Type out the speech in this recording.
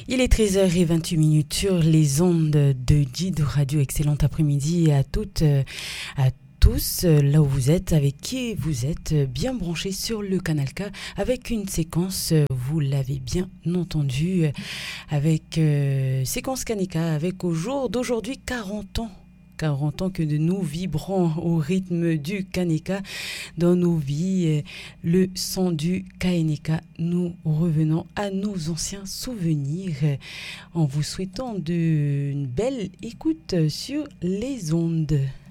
Il est 13h28 sur les ondes de Jid Radio. Excellent après-midi à toutes, à tous, là où vous êtes, avec qui vous êtes, bien branchés sur le Canal K, avec une séquence, vous l'avez bien entendu, avec séquence Kaneka, avec au jour d'aujourd'hui 40 ans. 40 ans que nous vibrons au rythme du Kaneka dans nos vies, le son du Kaneka. Nous revenons à nos anciens souvenirs en vous souhaitant une belle écoute sur les ondes.